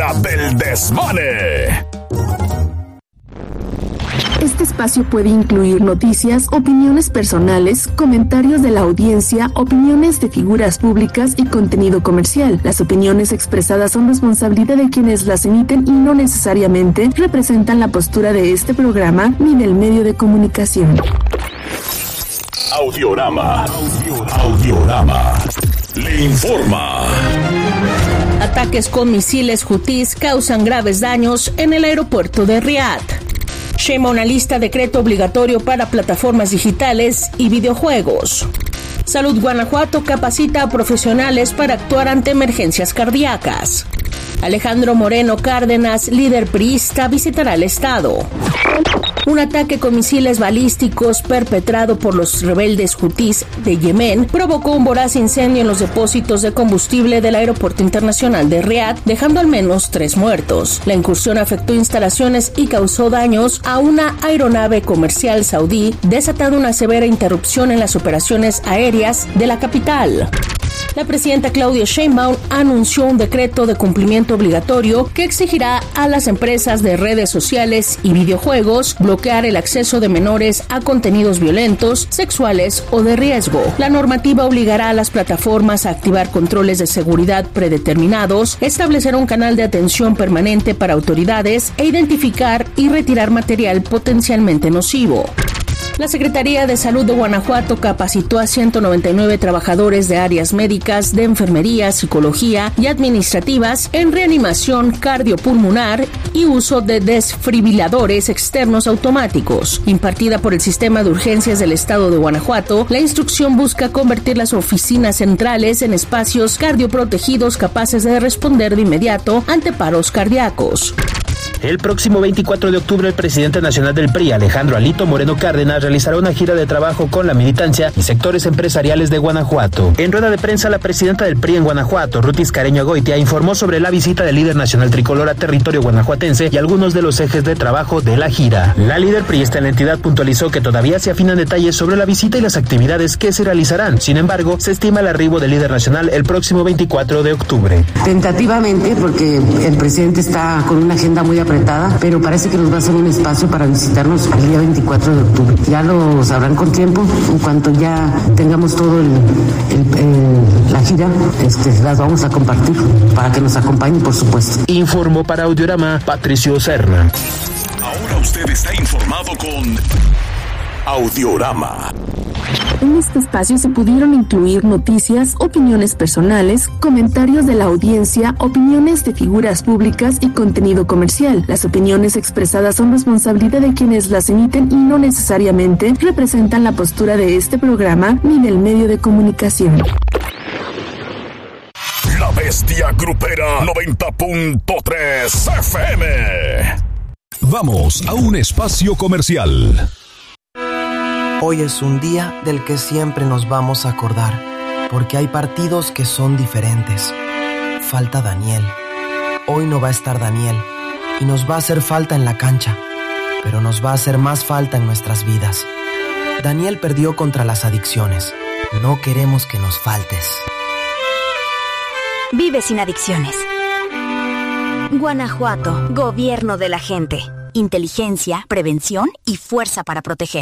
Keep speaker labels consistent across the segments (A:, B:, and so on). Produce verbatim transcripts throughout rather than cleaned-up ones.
A: hora del desmane.
B: Este espacio puede incluir noticias, opiniones personales, comentarios de la audiencia, opiniones de figuras públicas y contenido comercial. Las opiniones expresadas son responsabilidad de quienes las emiten y no necesariamente representan la postura de este programa ni del medio de comunicación.
A: Audiorama. Audiorama. Le informa.
C: Ataques con misiles hutíes causan graves daños en el aeropuerto de Riad. Sheinbaum alista decreto obligatorio para plataformas digitales y videojuegos. Salud Guanajuato capacita a profesionales para actuar ante emergencias cardíacas. Alejandro Moreno Cárdenas, líder priista, visitará el estado. Un ataque con misiles balísticos perpetrado por los rebeldes hutíes de Yemen provocó un voraz incendio en los depósitos de combustible del Aeropuerto Internacional de Riad, dejando al menos tres muertos. La incursión afectó instalaciones y causó daños a una aeronave comercial saudí, desatando una severa interrupción en las operaciones aéreas de la capital. La presidenta Claudia Sheinbaum anunció un decreto de cumplimiento obligatorio que exigirá a las empresas de redes sociales y videojuegos bloquear el acceso de menores a contenidos violentos, sexuales o de riesgo. La normativa obligará a las plataformas a activar controles de seguridad predeterminados, establecer un canal de atención permanente para autoridades e identificar y retirar material potencialmente nocivo. La Secretaría de Salud de Guanajuato capacitó a ciento noventa y nueve trabajadores de áreas médicas, de enfermería, psicología y administrativas en reanimación cardiopulmonar y uso de desfibriladores externos automáticos. Impartida por el Sistema de Urgencias del Estado de Guanajuato, la instrucción busca convertir las oficinas centrales en espacios cardioprotegidos capaces de responder de inmediato ante paros cardíacos.
D: El próximo veinticuatro de octubre, el presidente nacional del P R I, Alejandro Alito Moreno Cárdenas, realizará una gira de trabajo con la militancia y sectores empresariales de Guanajuato. En rueda de prensa, la presidenta del P R I en Guanajuato, Rutis Careño Agoitia, informó sobre la visita del líder nacional tricolor a territorio guanajuatense y algunos de los ejes de trabajo de la gira. La líder priista en la entidad puntualizó que todavía se afinan detalles sobre la visita y las actividades que se realizarán. Sin embargo, se estima el arribo del líder nacional el próximo veinticuatro de octubre.
E: Tentativamente, porque el presidente está con una agenda muy apretada, pero parece que nos va a hacer un espacio para visitarnos el día veinticuatro de octubre. Ya lo sabrán con tiempo, en cuanto ya tengamos todo el, el, el, la gira, este, las vamos a compartir para que nos acompañen, por supuesto.
D: Informó para Audiorama Patricio Serna.
A: Ahora usted está informado con Audiorama.
B: En este espacio se pudieron incluir noticias, opiniones personales, comentarios de la audiencia, opiniones de figuras públicas y contenido comercial. Las opiniones expresadas son responsabilidad de quienes las emiten y no necesariamente representan la postura de este programa ni del medio de comunicación.
A: La Bestia Grupera noventa punto tres F M. Vamos a un espacio comercial.
F: Hoy es un día del que siempre nos vamos a acordar, porque hay partidos que son diferentes. Falta Daniel. Hoy no va a estar Daniel, y nos va a hacer falta en la cancha, pero nos va a hacer más falta en nuestras vidas. Daniel perdió contra las adicciones. No queremos que nos faltes.
G: Vive sin adicciones. Guanajuato, gobierno de la gente. Inteligencia, prevención y fuerza para proteger.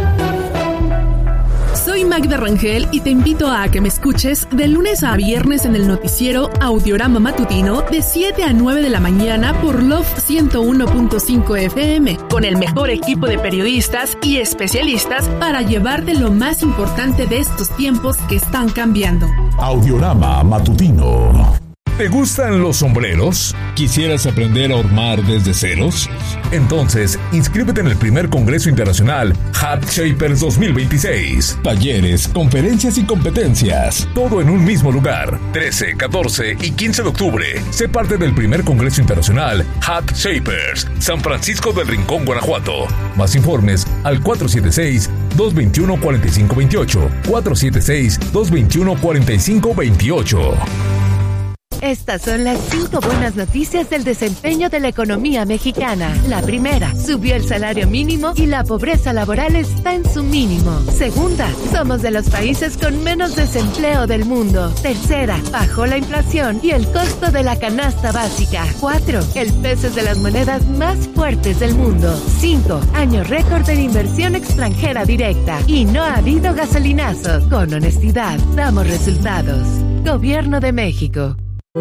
H: Soy Magda Rangel y te invito a que me escuches de lunes a viernes en el noticiero Audiorama Matutino de siete a nueve de la mañana por Love ciento uno punto cinco F M, con el mejor equipo de periodistas y especialistas para llevarte lo más importante de estos tiempos que están cambiando.
A: Audiorama Matutino. ¿Te gustan los sombreros? ¿Quisieras aprender a hormar desde ceros? Entonces, inscríbete en el primer Congreso Internacional Hat Shapers dos mil veintiséis. Talleres, conferencias y competencias. Todo en un mismo lugar. trece, catorce y quince de octubre. Sé parte del primer Congreso Internacional Hat Shapers, San Francisco del Rincón, Guanajuato. Más informes al cuatro siete seis, dos dos uno, cuatro cinco dos ocho. cuatro siete seis, dos dos uno, cuatro cinco dos ocho.
I: Estas son las cinco buenas noticias del desempeño de la economía mexicana. La primera, subió el salario mínimo y la pobreza laboral está en su mínimo. Segunda, somos de los países con menos desempleo del mundo. Tercera, bajó la inflación y el costo de la canasta básica. Cuatro, el peso es de las monedas más fuertes del mundo. Cinco, año récord de inversión extranjera directa. Y no ha habido gasolinazos. Con honestidad, damos resultados. Gobierno de México.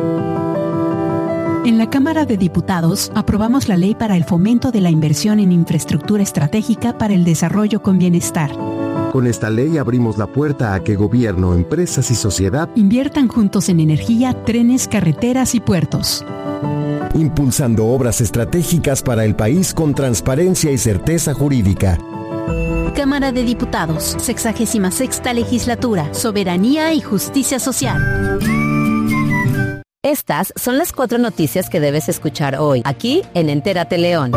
J: En la Cámara de Diputados aprobamos la ley para el fomento de la inversión en infraestructura estratégica para el desarrollo con bienestar.
K: Con esta ley abrimos la puerta a que gobierno, empresas y sociedad
J: inviertan juntos en energía, trenes, carreteras y puertos,
K: impulsando obras estratégicas para el país con transparencia y certeza jurídica.
L: Cámara de Diputados, sexagésima sexta legislatura, soberanía y justicia social.
M: Estas son las cuatro noticias que debes escuchar hoy, aquí en Entérate León.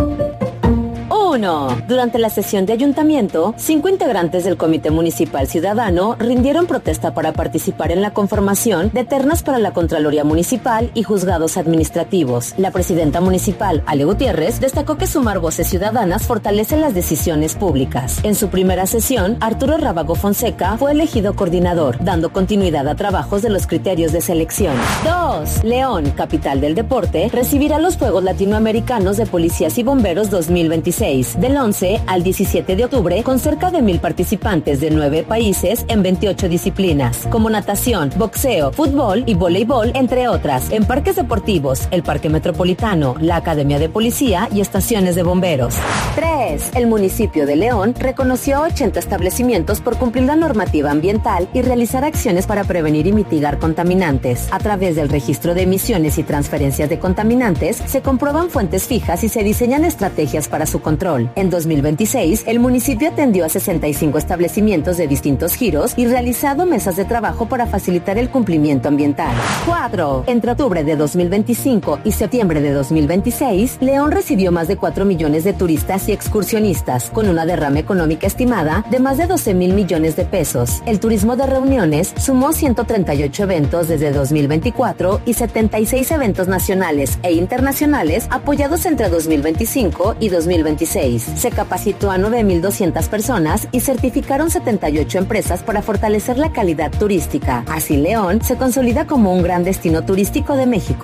M: uno. Durante la sesión de ayuntamiento, cinco integrantes del Comité Municipal Ciudadano rindieron protesta para participar en la conformación de ternas para la Contraloría Municipal y juzgados administrativos. La presidenta municipal, Ale Gutiérrez, destacó que sumar voces ciudadanas fortalece las decisiones públicas. En su primera sesión, Arturo Rábago Fonseca fue elegido coordinador, dando continuidad a trabajos de los criterios de selección. dos. León, capital del deporte, recibirá los Juegos Latinoamericanos de Policías y Bomberos dos mil veintiséis. Del once al diecisiete de octubre, con cerca de mil participantes de nueve países en veintiocho disciplinas, como natación, boxeo, fútbol y voleibol, entre otras, en parques deportivos, el Parque Metropolitano, la Academia de Policía y estaciones de bomberos. tres. El municipio de León reconoció a ochenta establecimientos por cumplir la normativa ambiental y realizar acciones para prevenir y mitigar contaminantes. A través del registro de emisiones y transferencias de contaminantes, se comprueban fuentes fijas y se diseñan estrategias para su control. En dos mil veintiséis, el municipio atendió a sesenta y cinco establecimientos de distintos giros y realizado mesas de trabajo para facilitar el cumplimiento ambiental. cuatro. Entre octubre de dos mil veinticinco y septiembre de dos mil veintiséis, León recibió más de cuatro millones de turistas y excursionistas, con una derrama económica estimada de más de doce mil millones de pesos. El turismo de reuniones sumó ciento treinta y ocho eventos desde dos mil veinticuatro y setenta y seis eventos nacionales e internacionales apoyados entre dos mil veinticinco y dos mil veintiséis. Se capacitó a nueve mil doscientas personas y certificaron setenta y ocho empresas para fortalecer la calidad turística. Así, León se consolida como un gran destino turístico de México.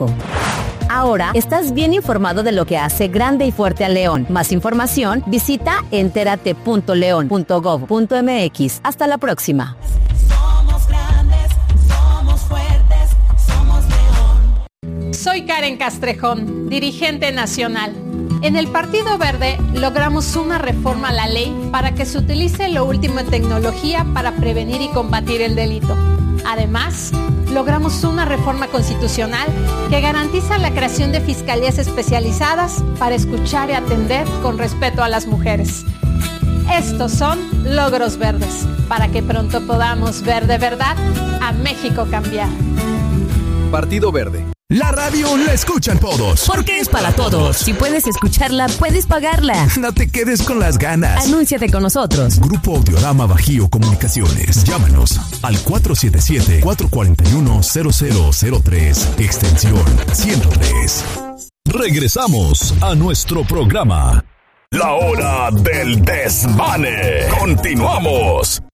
M: Ahora estás bien informado de lo que hace grande y fuerte a León. Más información, visita entérate punto león punto gob punto mx. Hasta la próxima.
N: Somos grandes, somos fuertes, somos León.
O: Soy Karen Castrejón, dirigente nacional. En el Partido Verde logramos una reforma a la ley para que se utilice lo último en tecnología para prevenir y combatir el delito. Además, logramos una reforma constitucional que garantiza la creación de fiscalías especializadas para escuchar y atender con respeto a las mujeres. Estos son logros verdes, para que pronto podamos ver de verdad a México cambiar.
P: Partido Verde. La radio la escuchan todos.
Q: Porque es para todos. Si puedes escucharla, puedes pagarla.
P: No te quedes con las ganas.
Q: Anúnciate con nosotros.
P: Grupo Audiorama Bajío Comunicaciones. Llámanos al cuatro siete siete, cuatro cuatro uno, cero cero cero tres, extensión ciento tres. Regresamos a nuestro programa. La hora del desvane. Continuamos.